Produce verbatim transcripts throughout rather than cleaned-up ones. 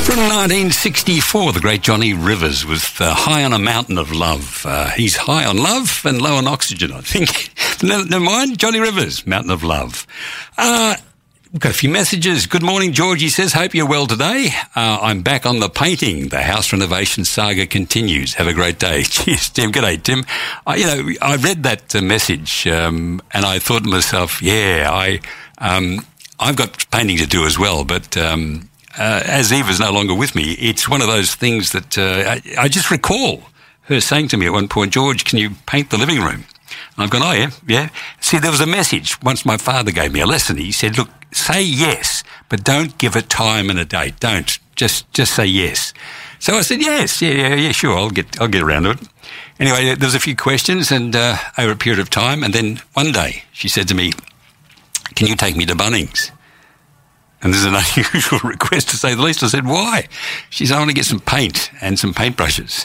From nineteen sixty-four, the great Johnny Rivers with uh, High on a Mountain of Love. Uh, he's high on love and low on oxygen, I think. never, never mind, Johnny Rivers, Mountain of Love. Uh, we've got a few messages. Good morning, George. He says, hope you're well today. Uh, I'm back on the painting. The house renovation saga continues. Have a great day. Cheers, Tim. G'day, Tim. I, you know, I read that uh, message um, and I thought to myself, yeah, I, um, I've got painting to do as well, but... Um, Uh, as Eva is no longer with me, it's one of those things that uh, I, I just recall her saying to me at one point, George, can you paint the living room? And I've gone, oh, yeah, yeah. See, there was a message. Once my father gave me a lesson. He said, look, say yes, but don't give a time and a date. Don't. Just just say yes. So I said, yes, yeah, yeah, yeah, sure, I'll get I'll get around to it. Anyway, there was a few questions and uh, over a period of time, and then one day she said to me, can you take me to Bunnings? And this is an unusual request to say the least. I said, why? She said, I want to get some paint and some paintbrushes.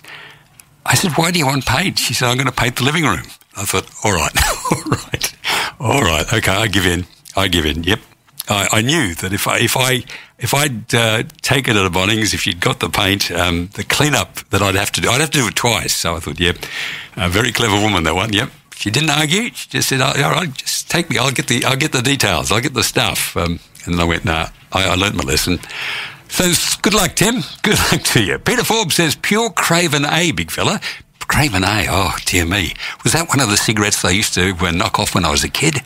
I said, why do you want paint? She said, I'm going to paint the living room. I thought, all right, all right, all right. Okay, I give in. I give in. Yep. I, I knew that if I, if I, if I'd uh, take it at a Bunnings, if she'd got the paint, um, the cleanup that I'd have to do, I'd have to do it twice. So I thought, yep, a very clever woman, that one. Yep. She didn't argue. She just said, all right, just take me. I'll get the, I'll get the details. I'll get the stuff. Um, And I went, no, nah, I, I learnt my lesson. So good luck, Tim. Good luck to you. Peter Forbes says, pure Craven A, big fella. Craven A, oh, dear me. Was that one of the cigarettes they used to uh, knock off when I was a kid?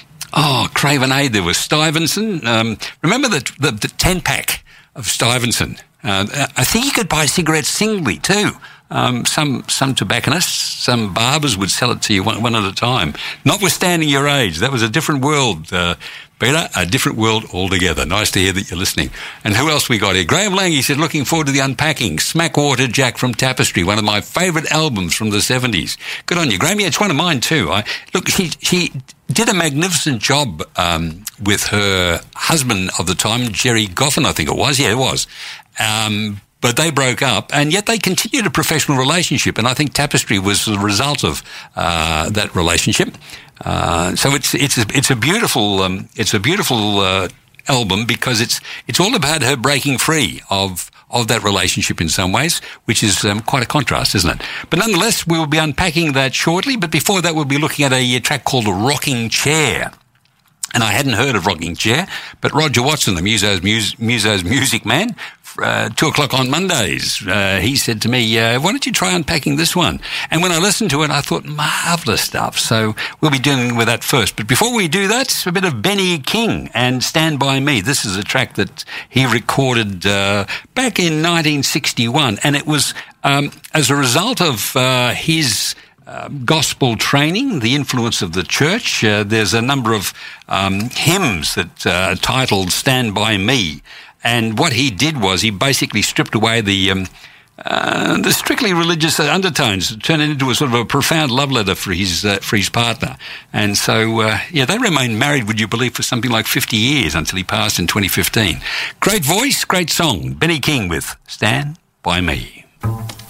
Oh, Craven A, there was Stuyvesant. Um, remember the, the, the ten-pack of Stuyvesant? Uh, I think you could buy cigarettes singly too. Um, some some tobacconists, some barbers would sell it to you one, one at a time. Notwithstanding your age, that was a different world, uh, Peter, a different world altogether. Nice to hear that you're listening. And who else we got here? Graham Lang, he said, looking forward to the unpacking. Smackwater Jack from Tapestry, one of my favourite albums from the seventies. Good on you, Graham. Yeah, it's one of mine too. I, look, she, she did a magnificent job um, with her husband of the time, Jerry Goffin, I think it was. Yeah, it was. Um, but they broke up, and yet they continued a professional relationship, and I think Tapestry was the result of uh, that relationship. Uh, so it's it's a, it's a beautiful um, it's a beautiful uh, album because it's it's all about her breaking free of of that relationship in some ways, which is um, quite a contrast, isn't it? But nonetheless, we will be unpacking that shortly. But before that, we'll be looking at a, a track called "A Rocking Chair." And I hadn't heard of Rocking Chair, but Roger Watson, the Muso's, Mus- Muso's music man, uh, two o'clock on Mondays, uh, he said to me, uh, why don't you try unpacking this one? And when I listened to it, I thought, marvellous stuff. So we'll be dealing with that first. But before we do that, a bit of Benny King and Stand By Me. This is a track that he recorded uh, back in nineteen sixty-one. And it was um, as a result of uh, his... Uh, gospel training, the influence of the church. Uh, there's a number of um, hymns that uh, are titled Stand By Me. And what he did was he basically stripped away the um, uh, the strictly religious undertones, turned it into a sort of a profound love letter for his uh, for his partner. And so, uh, yeah, they remained married, would you believe, for something like fifty years until he passed in twenty fifteen. Great voice, great song. Benny King with Stand By Me.